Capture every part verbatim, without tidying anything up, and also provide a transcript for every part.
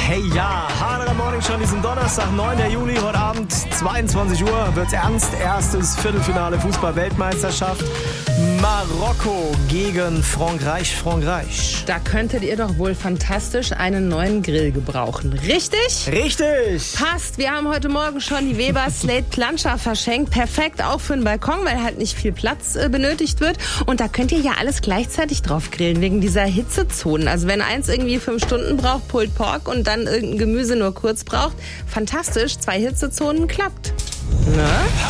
Hey ja, H drei Morning Show diesen Donnerstag, neunten Juli, heute Abend zweiundzwanzig Uhr wird's ernst. Erstes Viertelfinale Fußball-Weltmeisterschaft. Marokko gegen Frankreich, Frankreich. Da könntet ihr doch wohl fantastisch einen neuen Grill gebrauchen. Richtig? Richtig. Passt. Wir haben heute Morgen schon die Weber Slate Plancha verschenkt. Perfekt auch für den Balkon, weil halt nicht viel Platz äh, benötigt wird. Und da könnt ihr ja alles gleichzeitig drauf grillen, wegen dieser Hitzezonen. Also wenn eins irgendwie fünf Stunden braucht, Pulled Pork, und dann irgendein Gemüse nur kurz braucht, fantastisch. Zwei Hitzezonen, klappt. Ne?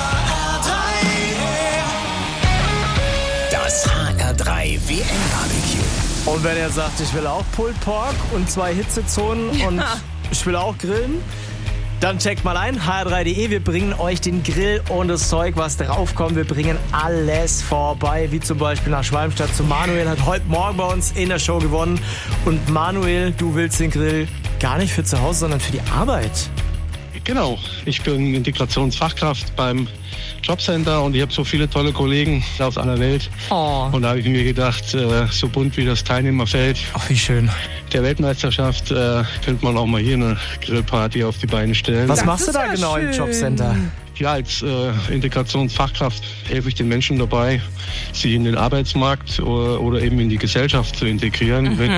Das H R drei W M-Barbecue. Und wenn er sagt, ich will auch Pulled Pork und zwei Hitzezonen ja. und ich will auch grillen, dann checkt mal ein, H R drei Punkt de. Wir bringen euch den Grill und das Zeug, was draufkommt. Wir bringen alles vorbei, wie zum Beispiel nach Schwalmstadt zu Manuel. Hat heute Morgen bei uns in der Show gewonnen. Und Manuel, du willst den Grill gar nicht für zu Hause, sondern für die Arbeit. Genau, ich bin Integrationsfachkraft beim Jobcenter und ich habe so viele tolle Kollegen aus aller Welt. Oh. Und da habe ich mir gedacht, äh, so bunt wie das Teilnehmerfeld Ach, wie schön. der Weltmeisterschaft, äh, könnte man auch mal hier eine Grillparty auf die Beine stellen. Was Das machst du da ja genau schön. im Jobcenter? Ja, als äh, Integrationsfachkraft helfe ich den Menschen dabei, sie in den Arbeitsmarkt oder, oder eben in die Gesellschaft zu integrieren. Mhm. Mit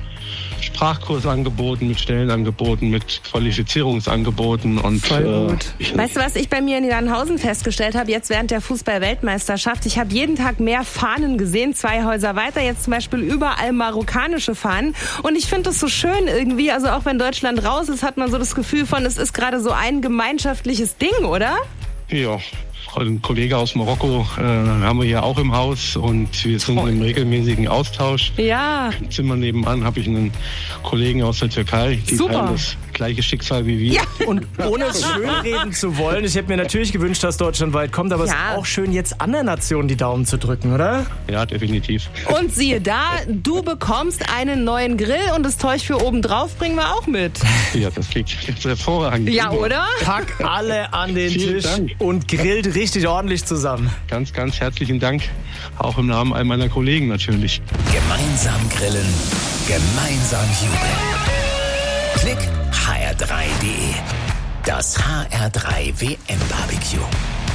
Sprachkursangeboten, mit Stellenangeboten, mit Qualifizierungsangeboten und Voll gut. Äh, Weißt du, was ich bei mir in Niedernhausen festgestellt habe, jetzt während der Fußball-Weltmeisterschaft? Ich habe jeden Tag mehr Fahnen gesehen, zwei Häuser weiter, jetzt zum Beispiel überall marokkanische Fahnen. Und ich finde das so schön irgendwie, also auch wenn Deutschland raus ist, hat man so das Gefühl von, es ist gerade so ein gemeinschaftliches Ding, oder? ja, ein Kollege aus Marokko äh, haben wir hier auch im Haus und wir sind im regelmäßigen Austausch. Ja. Im Zimmer nebenan habe ich einen Kollegen aus der Türkei, die Super. teilen das gleiche Schicksal wie wir. Ja. Und ohne es schönreden zu wollen, ich hätte mir natürlich gewünscht, dass Deutschland weit kommt, aber Ja. es ist auch schön, jetzt anderen Nationen die Daumen zu drücken, oder? Ja, definitiv. Und siehe da, du bekommst einen neuen Grill und das Zeug für oben drauf bringen wir auch mit. Ja, das klingt jetzt hervorragend. Ja, oder? Pack alle an den Vielen Tisch Dank. und grillt richtig ordentlich zusammen. Ganz, ganz herzlichen Dank. Auch im Namen all meiner Kollegen natürlich. Gemeinsam grillen, gemeinsam jubeln. Klick H R drei Punkt de. Das H R drei W M-Barbecue.